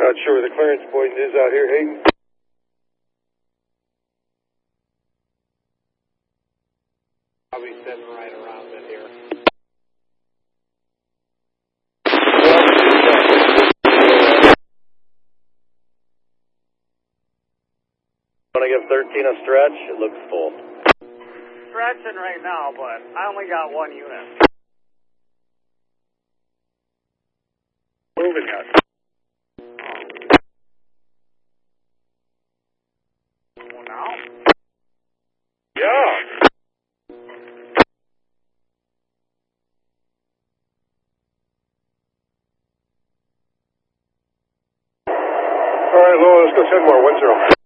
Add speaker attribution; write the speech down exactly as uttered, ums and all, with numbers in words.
Speaker 1: not sure where the clearance point is out here, Hayden.
Speaker 2: Probably sitting right around it here.
Speaker 3: Want to give thirteen a stretch? It looks full.
Speaker 2: Stretching right now, but I only got one unit.
Speaker 1: Moving yet.
Speaker 2: Oh, now?
Speaker 1: Yeah. All right, Lowell, let's go ten more, one zero.